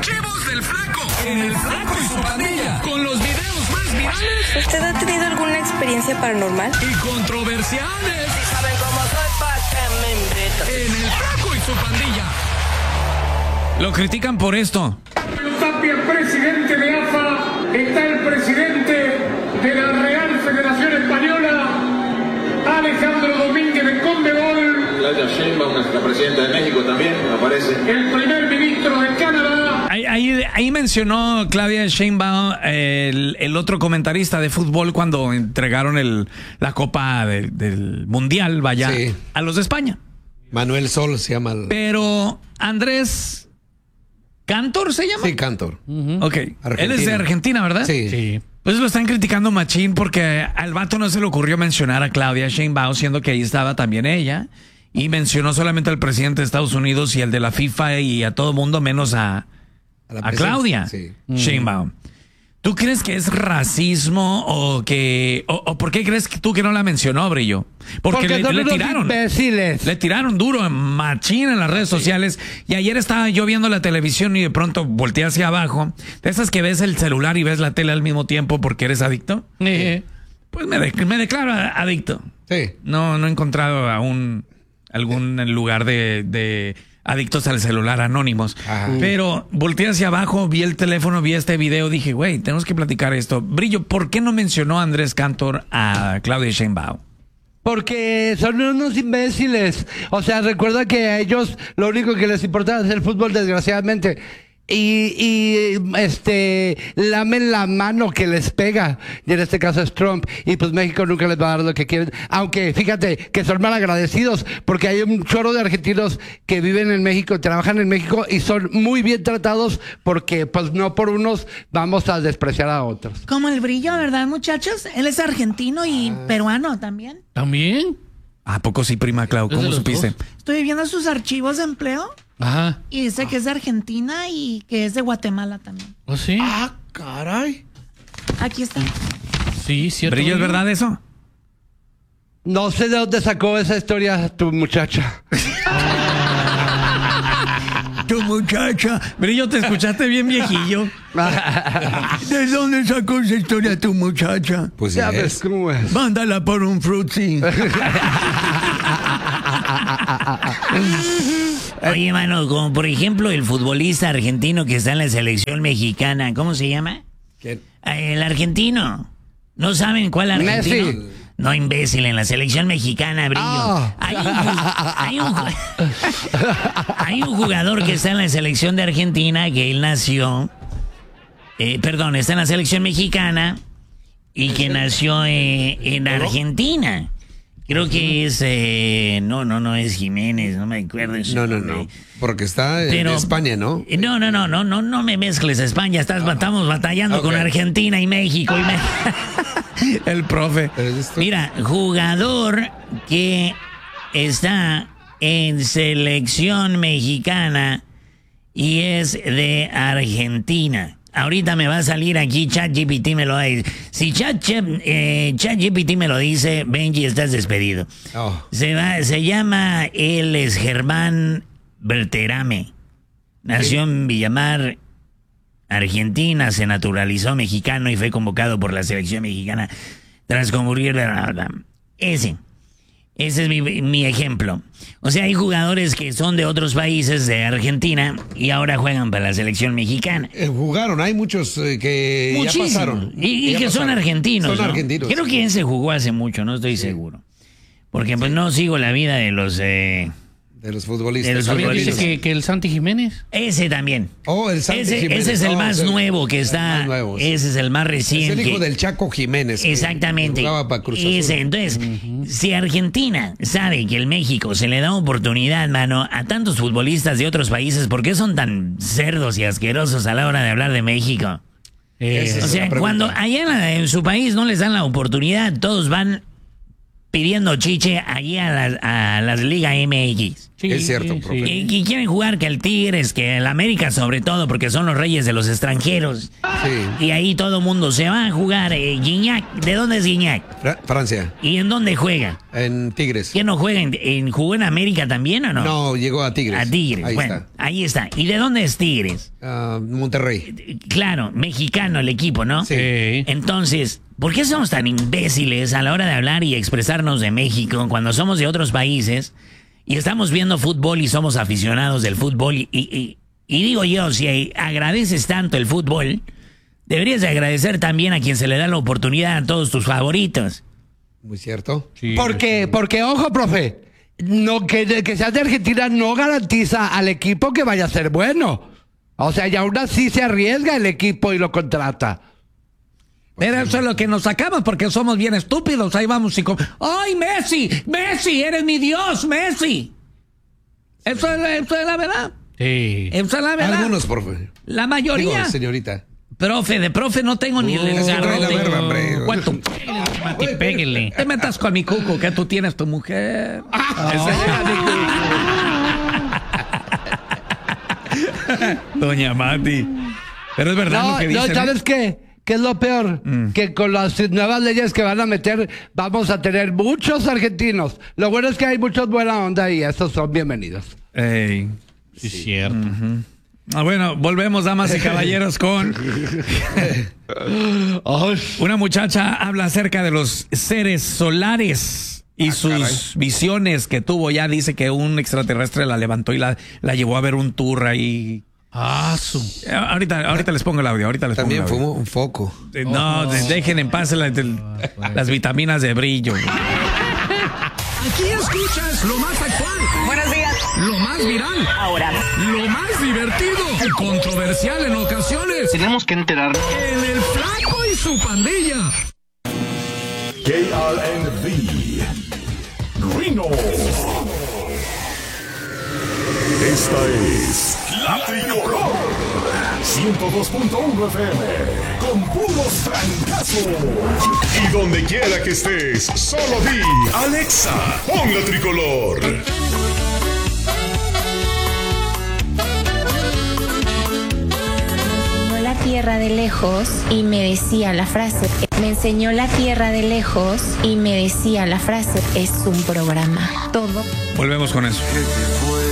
archivos del Flaco. En el Flaco y su pandilla. Con los videos más virales. ¿Usted ha tenido alguna experiencia paranormal? Y controversiales. Si saben cómo soy, ¿pa' qué me invitan? En el Flaco y su pandilla. Lo critican por esto. Tapia, presidente de AFA, está el presidente de la Real Federación Española, Alejandro Domínguez de Conmebol. Claudia Sheinbaum, nuestra presidenta de México también, aparece. El primer ministro de Canadá. Ahí mencionó Claudia Sheinbaum el otro comentarista de fútbol cuando entregaron la Copa del Mundial, vaya, sí, a los de España. Manuel Sol se llama. Pero Andrés Cantor se llama. Sí, Cantor. Ok. Él es de Argentina, ¿verdad? Sí. Pues lo están criticando machín porque al vato no se le ocurrió mencionar a Claudia Sheinbaum, siendo que ahí estaba también ella. Y mencionó solamente al presidente de Estados Unidos y al de la FIFA y a todo mundo menos a Claudia Sheinbaum. ¿Tú crees que es racismo o por qué crees que tú que no la mencionó, Brillo? Porque le tiraron. Imbéciles. Le tiraron duro, machín en las redes sociales. Y ayer estaba yo viendo la televisión y de pronto volteé hacia abajo. De esas que ves el celular y ves la tele al mismo tiempo porque eres adicto. Pues me declaro adicto. Sí. No he encontrado aún algún lugar de adictos al celular anónimos. Ajá. Pero volteé hacia abajo, vi el teléfono, vi este video, dije, güey, tenemos que platicar esto. Brillo, ¿por qué no mencionó Andrés Cantor a Claudia Sheinbaum? Porque son unos imbéciles. O sea, recuerda que a ellos lo único que les importa es el fútbol, desgraciadamente. Y lamen la mano que les pega, y en este caso es Trump, y pues México nunca les va a dar lo que quieren, aunque fíjate que son mal agradecidos, porque hay un chorro de argentinos que viven en México, trabajan en México y son muy bien tratados, porque pues no por unos vamos a despreciar a otros. Como el Brillo, ¿verdad, muchachos? Él es argentino y peruano también. ¿También? ¿A poco sí, prima Clau? ¿Cómo supiste? Dos. Estoy viendo sus archivos de empleo. Ajá. Y dice que es de Argentina y que es de Guatemala también. ¿Oh, sí? Ah, caray. Aquí está. Sí, cierto. ¿Brillo, es verdad eso? No sé de dónde sacó esa historia tu muchacha. Tu muchacha. Brillo, te escuchaste bien viejillo. ¿De dónde sacó esa historia tu muchacha? Pues ya ves cómo es. Mándala por un frutzi. Oye, mano, como por ejemplo el futbolista argentino que está en la selección mexicana, ¿cómo se llama? ¿Quién? El argentino. ¿No saben cuál argentino? Messi. No, imbécil, en la selección mexicana, Brillo. Oh. Hay un jugador que está en la selección de Argentina, que él nació, está en la selección mexicana y que nació en Argentina. Creo que es, no es Jiménez, no me acuerdo. No, porque está en España, ¿no? No me mezcles España, estamos batallando con Argentina y México. El profe. Mira, jugador que está en selección mexicana y es de Argentina. Ahorita me va a salir aquí, ChatGPT me lo dice. Si ChatGPT me lo dice, Benji, estás despedido. Oh. Se llama, él es Germán Berterame. Nació en Villamar, Argentina, se naturalizó mexicano y fue convocado por la selección mexicana tras concurrir. Ese es mi ejemplo. O sea, hay jugadores que son de otros países, de Argentina, y ahora juegan para la selección mexicana. Jugaron, hay muchos que muchísimos, ya pasaron. Y que son argentinos. Son argentinos. Creo que ese jugó hace mucho, no estoy seguro. Porque pues no sigo la vida de los... de los futbolistas. De los futbolistas. Dice que el Santi Jiménez. Ese también. Oh, el Santi Jiménez. Ese es el más nuevo que está. Ese es el más reciente. Es el hijo del Chaco Jiménez. Exactamente. Que jugaba para Cruz Azul. Entonces, si Argentina sabe que el México se le da oportunidad, mano, a tantos futbolistas de otros países, ¿por qué son tan cerdos y asquerosos a la hora de hablar de México? O sea, cuando allá en su país no les dan la oportunidad, todos van pidiendo chiche allí a las Liga MX. Sí, es cierto, profe. Y quieren jugar que el Tigres, que el América sobre todo, porque son los reyes de los extranjeros. Sí. Y ahí todo el mundo se va a jugar. Gignac, ¿de dónde es Gignac? Francia. ¿Y en dónde juega? En Tigres. ¿Quién no juega? ¿Jugó en América también o no? No, llegó a Tigres. A Tigres, Ahí bueno, está. ahí está. ¿Y de dónde es Tigres? Monterrey. Claro, mexicano el equipo, ¿no? Sí. Entonces, ¿por qué somos tan imbéciles a la hora de hablar y expresarnos de México cuando somos de otros países y estamos viendo fútbol y somos aficionados del fútbol? Y digo yo, si agradeces tanto el fútbol, deberías de agradecer también a quien se le da la oportunidad a todos tus favoritos. Muy cierto. Sí, porque, ojo, profe, no, que seas de Argentina no garantiza al equipo que vaya a ser bueno. O sea, y aún así se arriesga el equipo y lo contrata. Pero eso es lo que nos sacamos porque somos bien estúpidos. Ahí vamos y ¡ay, Messi! ¡Messi! ¡Eres mi Dios, Messi! Eso es la verdad. Sí. Esa es la verdad. Algunos, profe. La mayoría. Digo, señorita. De profe no tengo ni el garrote. ¿Cuánto? Mati, péguele. Te metas con mi cuco, que tú tienes tu mujer. Doña Mati. Pero es verdad lo que dice. No, ¿sabes qué? ¿Qué es lo peor? Que con las nuevas leyes que van a meter, vamos a tener muchos argentinos. Lo bueno es que hay muchos buena onda y estos son bienvenidos. Ey. Sí, es cierto. Bueno, volvemos, damas y caballeros, con... Una muchacha habla acerca de los seres solares y sus visiones que tuvo. Ya dice que un extraterrestre la levantó y la llevó a ver un tour ahí. Ahorita les pongo el audio. También fumó un foco. No, dejen en paz las vitaminas de brillo. Aquí escuchas lo más actual. Buenos días. Lo más viral. Ahora. Lo más divertido. Y controversial en ocasiones. Tenemos que enterarnos. En el Flaco y su pandilla. KRNB Reno. Esta es La Tricolor 102.1 FM con puros francazos. Y donde quiera que estés, solo di Alexa, pon La Tricolor. La tierra de lejos y me decía la frase. Me enseñó la tierra de lejos y me decía la frase. Es un programa. Todo. Volvemos con eso.